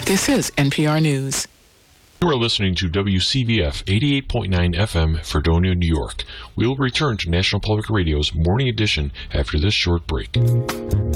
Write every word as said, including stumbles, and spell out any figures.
This is N P R News. You are listening to W C V F eighty-eight point nine F M, Fredonia, New York. We will return to National Public Radio's Morning Edition after this short break.